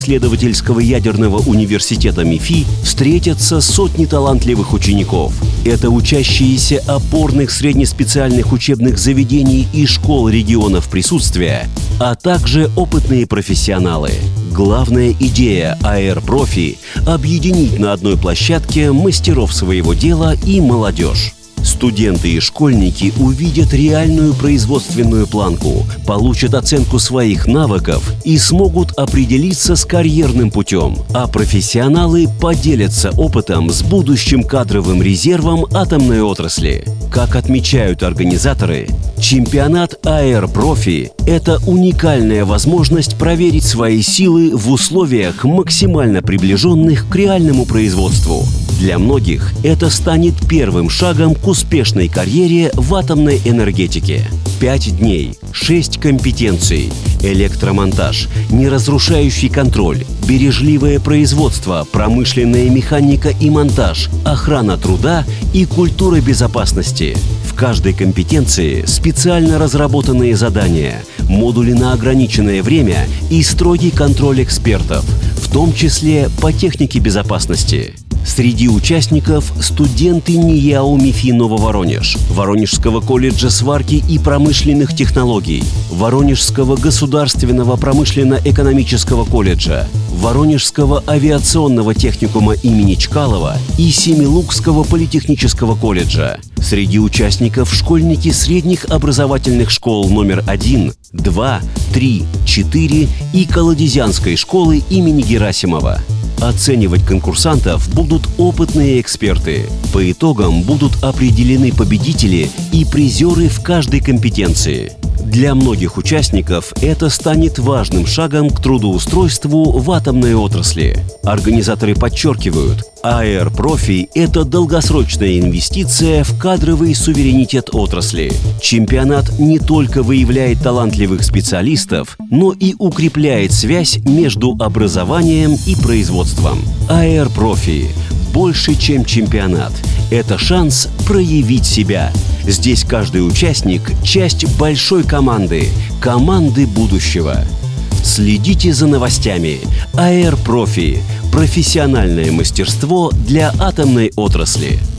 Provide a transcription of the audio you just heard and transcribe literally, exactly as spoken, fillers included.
исследовательского ядерного университета МИФИ встретятся сотни талантливых учеников. Это учащиеся опорных среднеспециальных учебных заведений и школ регионов присутствия, а также опытные профессионалы. Главная идея АЭР-Профи – объединить на одной площадке мастеров своего дела и молодежь. Студенты и школьники увидят реальную производственную планку, получат оценку своих навыков и смогут определиться с карьерным путем, а профессионалы поделятся опытом с будущим кадровым резервом атомной отрасли. Как отмечают организаторы, чемпионат АЭР-Профи – это уникальная возможность проверить свои силы в условиях, максимально приближенных к реальному производству. Для многих это станет первым шагом к успешной карьере в атомной энергетике. Пять дней, шесть компетенций: электромонтаж, неразрушающий контроль, бережливое производство, промышленная механика и монтаж, охрана труда и культура безопасности. В каждой компетенции специально разработанные задания, модули на ограниченное время и строгий контроль экспертов, в том числе по технике безопасности. Среди участников студенты НИЯО МИФИ Нововоронеж, Воронежского колледжа сварки и промышленных технологий, Воронежского государственного промышленно-экономического колледжа, Воронежского авиационного техникума имени Чкалова и Семилукского политехнического колледжа. Среди участников школьники средних образовательных школ номер один, два, три, четыре и Колодезянской школы имени Герасимова. Оценивать конкурсантов будут опытные эксперты. По итогам будут определены победители и призеры в каждой компетенции. Для многих участников это станет важным шагом к трудоустройству в атомной отрасли. Организаторы подчеркивают, АЭР-Профи – это долгосрочная инвестиция в кадровый суверенитет отрасли. Чемпионат не только выявляет талантливых специалистов, но и укрепляет связь между образованием и производством. АЭР-Профи – больше, чем чемпионат. Это шанс проявить себя. Здесь каждый участник – часть большой команды, команды будущего. Следите за новостями. АЭР-Профи – профессиональное мастерство для атомной отрасли.